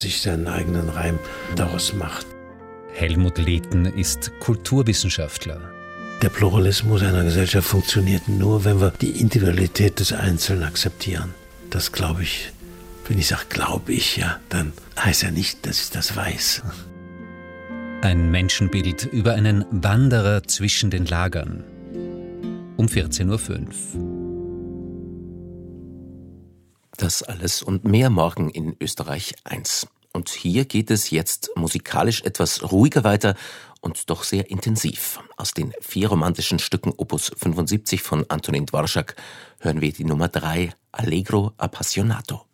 sich seinen eigenen Reim daraus macht. Helmut Lehten ist Kulturwissenschaftler. Der Pluralismus einer Gesellschaft funktioniert nur, wenn wir die Individualität des Einzelnen akzeptieren. Das glaube ich. Wenn ich sage, glaube ich, ja, dann heißt ja nicht, dass ich das weiß. Ein Menschenbild über einen Wanderer zwischen den Lagern. Um 14.05 Uhr. Das alles und mehr morgen in Österreich 1. Und hier geht es jetzt musikalisch etwas ruhiger weiter und doch sehr intensiv. Aus den 4 romantischen Stücken Opus 75 von Antonin Dvorak hören wir die Nummer 3, Allegro Appassionato.